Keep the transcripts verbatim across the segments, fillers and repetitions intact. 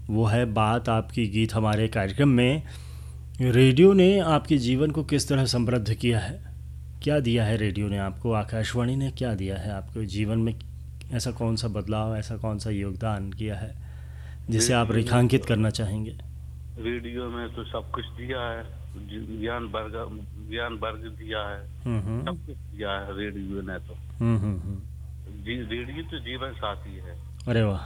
वो है बात आपकी गीत हमारे कार्यक्रम में। रेडियो ने आपके जीवन को किस तरह समृद्ध किया है, क्या दिया है रेडियो ने आपको, आकाशवाणी ने क्या दिया है आपके जीवन में, ऐसा कौन सा बदलाव, ऐसा कौन सा योगदान किया है जिसे आप रेडियो में रेखांकित तो करना चाहेंगे? रेडियो में तो सब कुछ दिया है। जी- ज्ञान वर्ग ज्ञान वर्ग दिया है। हम्म हम्म सब कुछ दिया है रेडियो ने तो। हम्म हम्म, हम्म। जी रेडियो तो जीवन साथी है। अरे वाह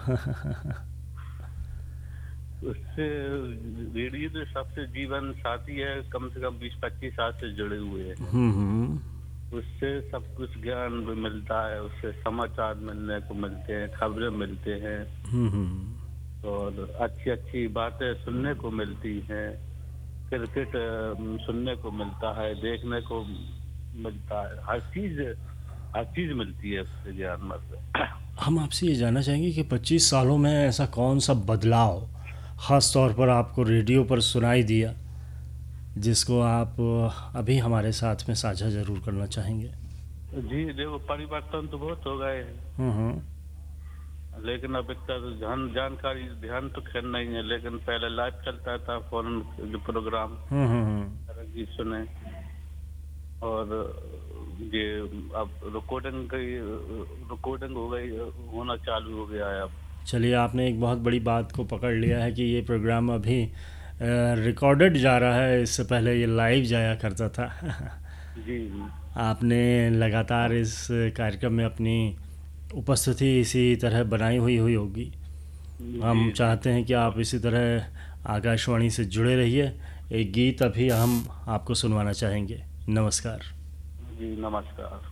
उससे रेडियो तो सबसे जीवन साथी है, कम से कम बीस पच्चीस साल से जुड़े हुए हैं। हम्म हम्म उससे सब कुछ ज्ञान भी मिलता है, उससे समाचार मिलने को मिलते हैं, खबरें मिलते हैं हम्म, हम्म। और अच्छी अच्छी बातें सुनने को मिलती हैं। क्रिकेट अम, सुनने को मिलता है, देखने को मिलता है, हर चीज हर चीज मिलती है उससे ज्ञान में। हम आपसे ये जानना चाहेंगे कि पच्चीस सालों में ऐसा कौन सा बदलाव ख़ास तौर पर आपको रेडियो पर सुनाई दिया, जिसको आप अभी हमारे साथ में साझा ज़रूर करना चाहेंगे? जी देखो, परिवर्तन तो बहुत हो गए हैं, हम्म हम्म लेकिन अब इतना तो ध्यान जानकारी ध्यान तो खैर नहीं है। लेकिन पहले लाइव चलता था फोन जो प्रोग्राम, हम्म हम्म तरह की सुने। और ये अब रिकॉर्डिंग की रिकॉर्डिंग हो गई, होना चालू हो गया है अब। चलिए, आपने एक बहुत बड़ी बात को पकड़ लिया है कि ये प्रोग्राम अभी रिकॉर्डेड जा रहा है, इससे पहले ये लाइव जाया करता था जी जी आपने लगातार इस कार्यक्रम में अपनी उपस्थिति इसी तरह बनाई हुई हुई होगी। जी हम जी चाहते हैं कि आप इसी तरह आकाशवाणी से जुड़े रहिए। एक गीत अभी हम आपको सुनवाना चाहेंगे। नमस्कार। जी नमस्कार।